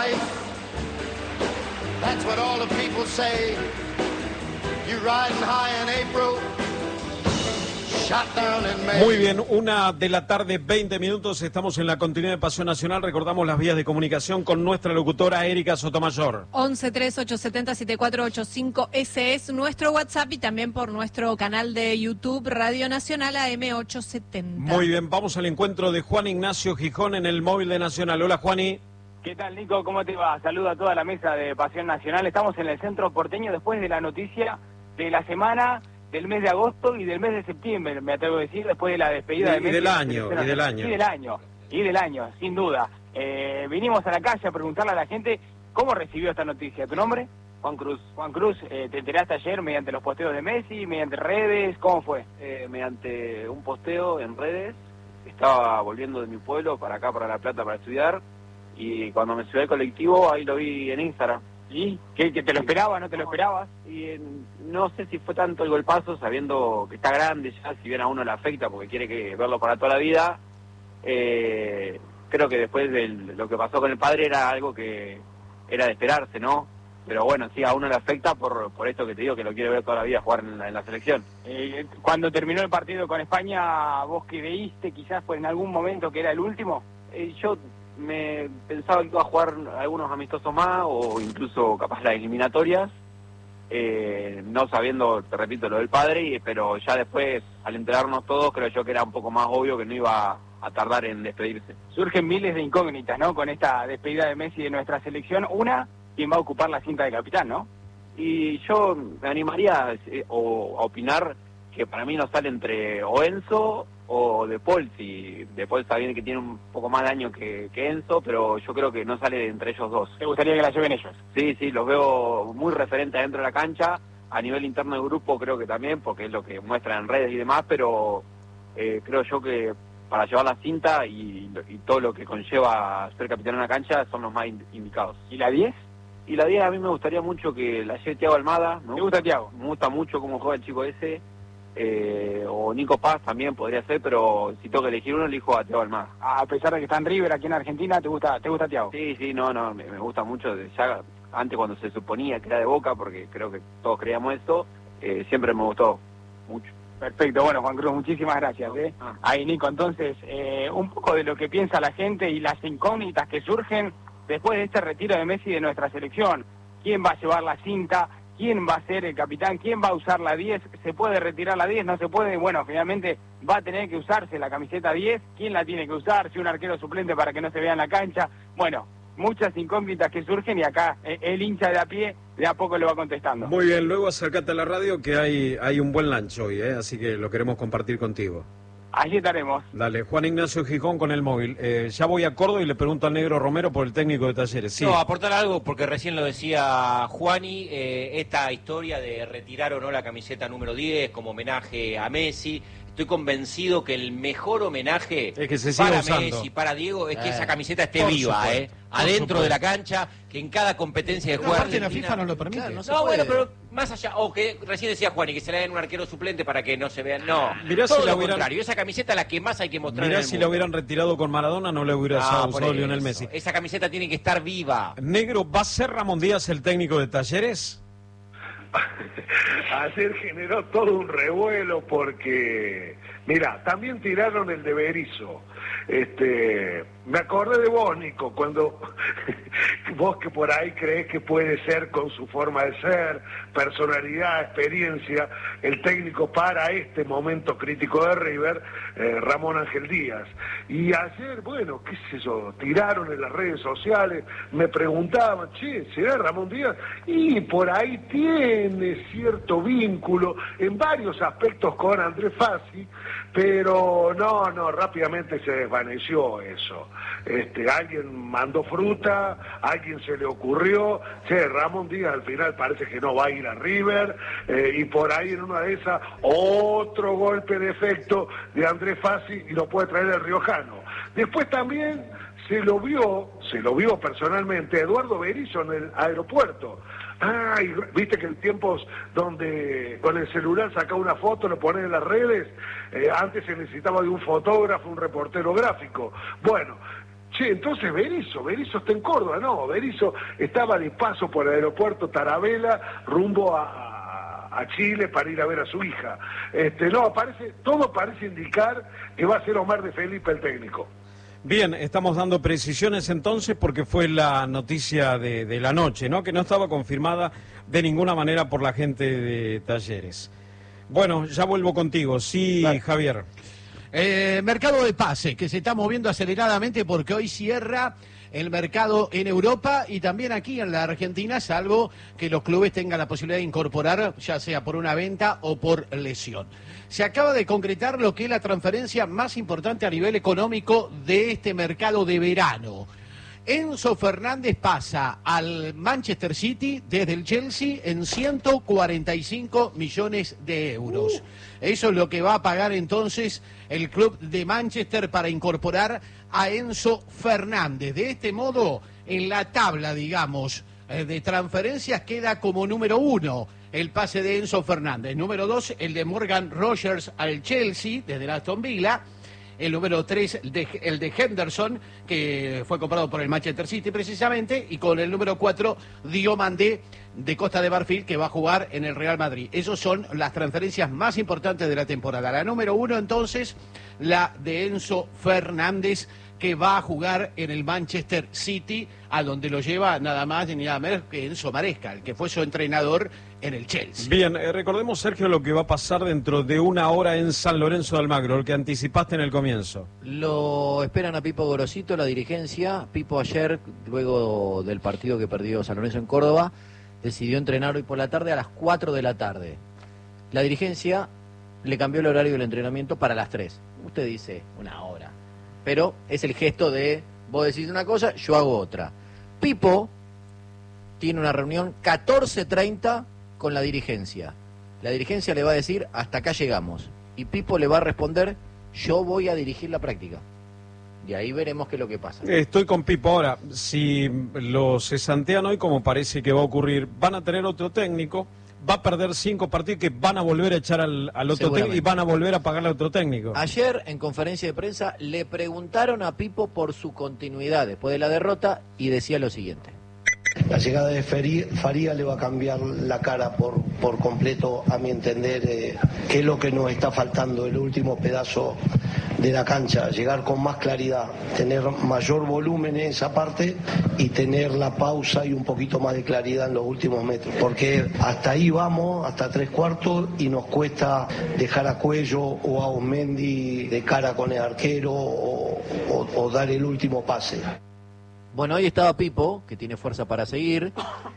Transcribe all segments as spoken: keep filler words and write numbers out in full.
life. That's what all the people say. You riding high in April. Muy bien, una de la tarde, veinte minutos, estamos en la continuidad de Pasión Nacional. Recordamos las vías de comunicación con nuestra locutora Erika Sotomayor. once tres ocho siete cero siete cuatro ocho cinco, ese es nuestro WhatsApp y también por nuestro canal de YouTube Radio Nacional A M ochocientos setenta. Muy bien, vamos al encuentro de Juan Ignacio Gijón en el móvil de Nacional. Hola, Juani. ¿Qué tal, Nico? ¿Cómo te va? Saludo a toda la mesa de Pasión Nacional. Estamos en el centro porteño después de la noticia de la semana, del mes de agosto y del mes de septiembre, me atrevo a decir, después de la despedida y, de Messi. Y del año, y del año. Y del año, y del año, sin duda. Eh, vinimos a la calle a preguntarle a la gente cómo recibió esta noticia. ¿Tu nombre? Juan Cruz. Juan Cruz, eh, ¿te enteraste ayer mediante los posteos de Messi, mediante redes? ¿Cómo fue? Eh, mediante un posteo en redes. Estaba volviendo de mi pueblo para acá, para La Plata, para estudiar. Y cuando me subí al colectivo, ahí lo vi en Instagram. ¿Y? ¿Qué, que te lo esperabas, no te lo esperabas? Y eh, no sé si fue tanto el golpazo, sabiendo que está grande ya, si bien a uno le afecta porque quiere que verlo para toda la vida. Eh, creo que después de lo que pasó con el padre era algo que era de esperarse, ¿no? Pero bueno, sí, a uno le afecta por por esto que te digo, que lo quiere ver toda la vida jugar en la, en la selección. Eh, cuando terminó el partido con España, ¿vos creíste quizás fue en algún momento que era el último? Eh, yo me pensaba que iba a jugar algunos amistosos más o incluso capaz las eliminatorias, eh, no sabiendo, te repito, lo del padre, y, pero ya después, al enterarnos todos, creo yo que era un poco más obvio que no iba a tardar en despedirse. Surgen miles de incógnitas, ¿no?, con esta despedida de Messi de nuestra selección. Una, ¿quién va a ocupar la cinta de capitán, no? Y yo me animaría a, o, a opinar que para mí no sale entre o Enzo o De Paul. Si De Paul está bien que tiene un poco más de años que, que Enzo, pero yo creo que no sale entre ellos dos. ¿Te gustaría que la lleven ellos? Sí, sí, los veo muy referentes adentro de la cancha. A nivel interno del grupo creo que también, porque es lo que muestran en redes y demás, pero eh, creo yo que para llevar la cinta y, y todo lo que conlleva ser capitán en la cancha son los más indicados. ¿Y la diez? Y la diez a mí me gustaría mucho que la lleve Thiago Almada. ¿Te gusta Thiago? Me gusta mucho cómo juega el chico ese. Eh, o Nico Paz también podría ser, pero si tengo que elegir uno, elijo a Thiago Almada. A pesar de que está en River aquí en Argentina, ¿te gusta te gusta Thiago? Sí, sí, no, no, me, me gusta mucho. Ya antes, cuando se suponía que era de Boca, porque creo que todos creíamos esto, eh, siempre me gustó mucho. Perfecto, bueno, Juan Cruz, muchísimas gracias. ¿eh? Ah. Ahí, Nico, entonces, eh, un poco de lo que piensa la gente y las incógnitas que surgen después de este retiro de Messi de nuestra selección. ¿Quién va a llevar la cinta? ¿Quién va a ser el capitán? ¿Quién va a usar la diez? ¿Se puede retirar la diez? ¿No se puede? Bueno, finalmente va a tener que usarse la camiseta diez. ¿Quién la tiene que usar? Si un arquero suplente para que no se vea en la cancha. Bueno, muchas incógnitas que surgen y acá eh, el hincha de a pie de a poco lo va contestando. Muy bien, luego acércate a la radio que hay, hay un buen lunch hoy, ¿eh? Así que lo queremos compartir contigo. Allí estaremos. Dale, Juan Ignacio Gijón con el móvil. Eh, ya voy a Córdoba y le pregunto al Negro Romero por el técnico de Talleres. Sí. No, aportar algo, porque recién lo decía Juani, eh, esta historia de retirar o no la camiseta número diez como homenaje a Messi. Estoy convencido que el mejor homenaje es que se para usando. Messi, para Diego, es que eh, esa camiseta esté viva, supuesto, eh, adentro supuesto. de la cancha, que en cada competencia de Pero juego aparte la FIFA no lo permite. Claro, no, se no puede. bueno, pero más allá, o que recién decía Juani, que se le den un arquero suplente para que no se vean, no, Mirá todo si la lo hubieran- contrario, esa camiseta es la que más hay que mostrar. Mirá en el si mundo. la hubieran retirado con Maradona, no le hubiera Ah, usado por Lionel eso. Messi. Esa camiseta tiene que estar viva. Negro, ¿va a ser Ramón Díaz el técnico de Talleres? Ayer generó todo un revuelo porque, mira, también tiraron el de Berizzo. Este, me acordé de vos, Nico, cuando vos que por ahí creés que puede ser con su forma de ser, personalidad, experiencia, el técnico para este momento crítico de River, eh, Ramón Ángel Díaz. Y ayer, bueno, qué sé yo, tiraron en las redes sociales, me preguntaban, che, ¿será Ramón Díaz? Y por ahí tiene cierto vínculo en varios aspectos con Andrés Fassi, pero no, no, rápidamente se desvaneció eso. Este, alguien mandó fruta, a alguien se le ocurrió, che, Ramón Díaz al final parece que no va a ir a River, eh, y por ahí en una de esas, otro golpe de efecto de Andrés Fassi y lo puede traer el riojano. Después también se lo vio, se lo vio personalmente Eduardo Berizzo en el aeropuerto. Ah, y viste que en tiempos donde con el celular saca una foto, lo pones en las redes, eh, antes se necesitaba de un fotógrafo, un reportero gráfico. Bueno, che, entonces Berizzo, Berizzo está en Córdoba, no, Berizzo estaba de paso por el aeropuerto Tarabela rumbo a, a Chile para ir a ver a su hija. Este, no, parece, todo parece indicar que va a ser Omar de Felipe el técnico. Bien, estamos dando precisiones entonces porque fue la noticia de, de la noche, ¿no? Que no estaba confirmada de ninguna manera por la gente de Talleres. Bueno, ya vuelvo contigo. Sí, vale. Javier. Eh, mercado de pase, que se está moviendo aceleradamente porque hoy cierra el mercado en Europa y también aquí en la Argentina, salvo que los clubes tengan la posibilidad de incorporar, ya sea por una venta o por lesión. Se acaba de concretar lo que es la transferencia más importante a nivel económico de este mercado de verano. Enzo Fernández pasa al Manchester City desde el Chelsea en ciento cuarenta y cinco millones de euros. Uh. Eso es lo que va a pagar entonces el club de Manchester para incorporar a Enzo Fernández. De este modo, en la tabla, digamos, de transferencias queda como número uno el pase de Enzo Fernández. Número dos, el de Morgan Rogers al Chelsea desde el Aston Villa. El número tres, el de, el de Henderson, que fue comprado por el Manchester City precisamente, y con el número cuatro, Diomandé de Costa de Marfil, que va a jugar en el Real Madrid. Esas son las transferencias más importantes de la temporada. La número uno, entonces, la de Enzo Fernández, que va a jugar en el Manchester City, a donde lo lleva nada más ni nada menos que Enzo Maresca, el que fue su entrenador en el Chelsea. Bien, eh, recordemos, Sergio, lo que va a pasar dentro de una hora en San Lorenzo de Almagro, el que anticipaste en el comienzo. Lo esperan a Pipo Gorosito, la dirigencia. Pipo ayer, luego del partido que perdió San Lorenzo en Córdoba, decidió entrenar hoy por la tarde a las cuatro de la tarde. La dirigencia le cambió el horario del entrenamiento para las tres. Usted dice una hora, pero es el gesto de vos decís una cosa, yo hago otra. Pipo tiene una reunión catorce treinta con la dirigencia. La dirigencia le va a decir, hasta acá llegamos. Y Pipo le va a responder, yo voy a dirigir la práctica. Y ahí veremos qué es lo que pasa. Estoy con Pipo ahora. Si lo cesantean hoy, como parece que va a ocurrir, van a tener otro técnico, va a perder cinco partidos que van a volver a echar al, al otro técnico y van a volver a pagarle a otro técnico. Ayer, en conferencia de prensa, le preguntaron a Pipo por su continuidad después de la derrota y decía lo siguiente. La llegada de Faría le va a cambiar la cara por, por completo, a mi entender, eh, que es lo que nos está faltando, el último pedazo de la cancha, llegar con más claridad, tener mayor volumen en esa parte y tener la pausa y un poquito más de claridad en los últimos metros, porque hasta ahí vamos, hasta tres cuartos, y nos cuesta dejar a Cuello o a Osmendi de cara con el arquero o, o, o dar el último pase. Bueno, hoy estaba Pipo, que tiene fuerza para seguir,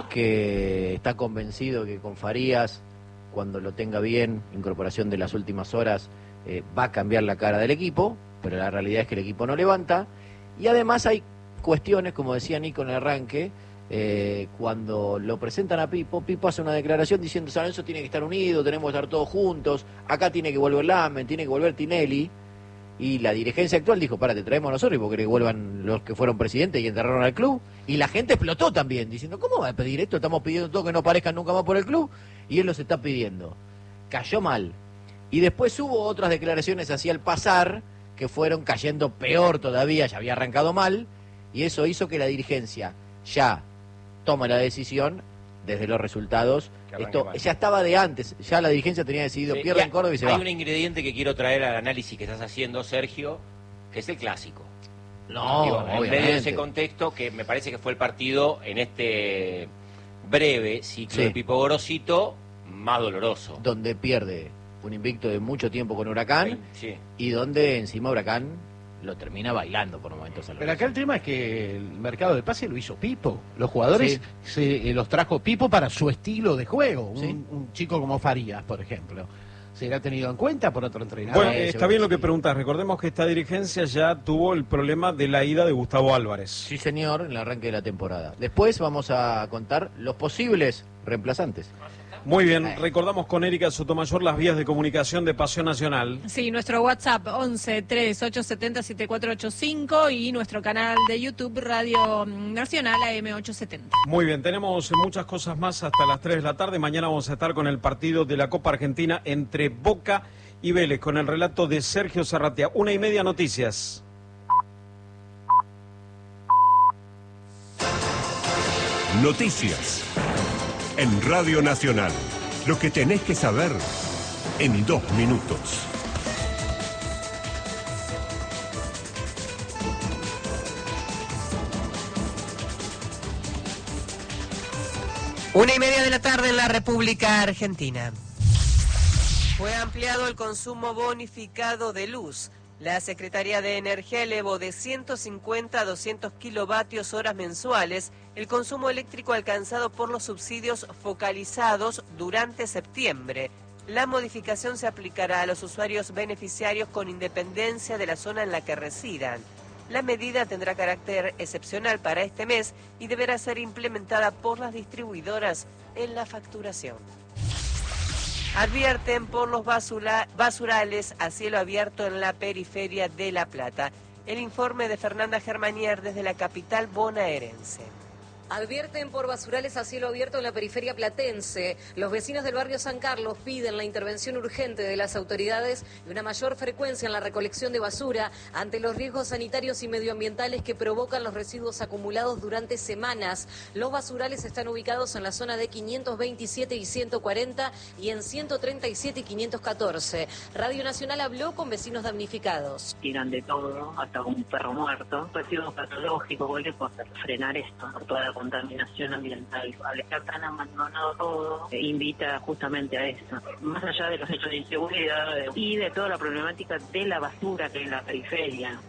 que está convencido que con Farías, cuando lo tenga bien, incorporación de las últimas horas, eh, va a cambiar la cara del equipo, pero la realidad es que el equipo no levanta. Y además hay cuestiones, como decía Nico en el arranque, eh, cuando lo presentan a Pipo, Pipo hace una declaración diciendo, San Lorenzo tiene que estar unido, tenemos que estar todos juntos, acá tiene que volver Lamen, tiene que volver Tinelli. Y la dirigencia actual dijo, para, te traemos nosotros porque vuelvan los que fueron presidentes y enterraron al club. Y la gente explotó también, diciendo, ¿cómo va a pedir esto? Estamos pidiendo todo que no aparezcan nunca más por el club. Y él los está pidiendo. Cayó mal. Y después hubo otras declaraciones hacia el pasar, que fueron cayendo peor todavía, ya había arrancado mal. Y eso hizo que la dirigencia ya tome la decisión desde los resultados. Esto mal. Ya estaba de antes, ya la dirigencia tenía decidido, sí, pierde en Córdoba y se hay va. Hay un ingrediente que quiero traer al análisis que estás haciendo, Sergio, que es el clásico. No, Digo, en medio de ese contexto, que me parece que fue el partido en este breve ciclo sí. de Pipo Gorosito más doloroso. Donde pierde un invicto de mucho tiempo con Huracán sí. y donde encima Huracán lo termina bailando por momentos. Pero acá el tema es que el mercado de pase lo hizo Pipo. Los jugadores sí. se eh, los trajo Pipo para su estilo de juego. Sí. Un, un chico como Farías, por ejemplo. ¿Será tenido en cuenta por otro entrenador? Bueno, está bien lo que preguntas. Recordemos que esta dirigencia ya tuvo el problema de la ida de Gustavo Álvarez. Sí, señor, en el arranque de la temporada. Después vamos a contar los posibles reemplazantes. Muy bien, recordamos con Erika Sotomayor las vías de comunicación de Pasión Nacional. Sí, nuestro WhatsApp once, tres, ocho siete cero, siete cuatro ocho cinco y nuestro canal de YouTube Radio Nacional A M ochocientos setenta. Muy bien, tenemos muchas cosas más hasta las tres de la tarde. Mañana vamos a estar con el partido de la Copa Argentina entre Boca y Vélez, con el relato de Sergio Zarratea. Una y media, noticias. Noticias. En Radio Nacional. Lo que tenés que saber en dos minutos. Una y media de la tarde en la República Argentina. Fue ampliado el consumo bonificado de luz. La Secretaría de Energía elevó de ciento cincuenta a doscientos kilovatios horas mensuales el consumo eléctrico alcanzado por los subsidios focalizados durante septiembre. La modificación se aplicará a los usuarios beneficiarios con independencia de la zona en la que residan. La medida tendrá carácter excepcional para este mes y deberá ser implementada por las distribuidoras en la facturación. Advierten por los basura, basurales a cielo abierto en la periferia de La Plata. El informe de Fernanda Germanier desde la capital bonaerense. Advierten por basurales a cielo abierto en la periferia platense. Los vecinos del barrio San Carlos piden la intervención urgente de las autoridades y una mayor frecuencia en la recolección de basura ante los riesgos sanitarios y medioambientales que provocan los residuos acumulados durante semanas. Los basurales están ubicados en la zona de quinientos veintisiete y ciento cuarenta y en ciento treinta y siete y quinientos catorce. Radio Nacional habló con vecinos damnificados. Tiran de todo, hasta un perro muerto. Residuos patológicos, cualquier cosa. Frenar esto por toda la contaminación ambiental. Al estar tan abandonado todo, eh, invita justamente a eso. Más allá de los hechos de inseguridad de, y de toda la problemática de la basura que hay en la periferia.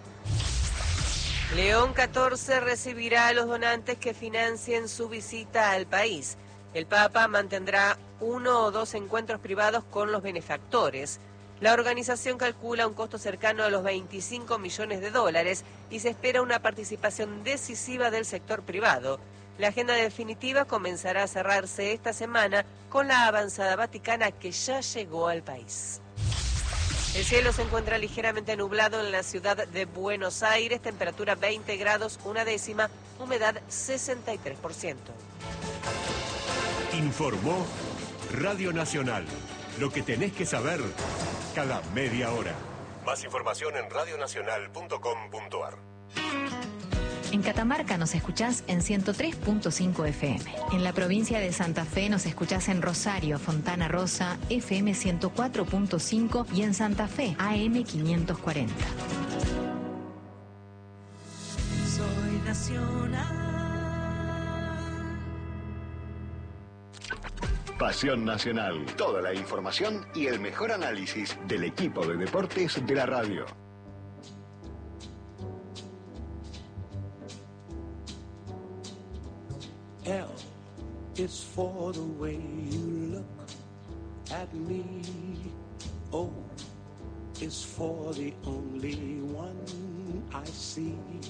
León catorce recibirá a los donantes que financien su visita al país. El Papa mantendrá uno o dos encuentros privados con los benefactores. La organización calcula un costo cercano a los veinticinco millones de dólares y se espera una participación decisiva del sector privado. La agenda definitiva comenzará a cerrarse esta semana con la avanzada vaticana que ya llegó al país. El cielo se encuentra ligeramente nublado en la ciudad de Buenos Aires, temperatura veinte grados, una décima, humedad sesenta y tres por ciento. Informó Radio Nacional. Lo que tenés que saber cada media hora. Más información en radionacional punto com punto ar. En Catamarca nos escuchás en ciento tres punto cinco F M. En la provincia de Santa Fe nos escuchás en Rosario, Fontana Rosa, F M ciento cuatro punto cinco y en Santa Fe, A M quinientos cuarenta. Soy nacional. Pasión Nacional. Toda la información y el mejor análisis del equipo de deportes de la radio. L is for the way you look at me. O is for the only one I see.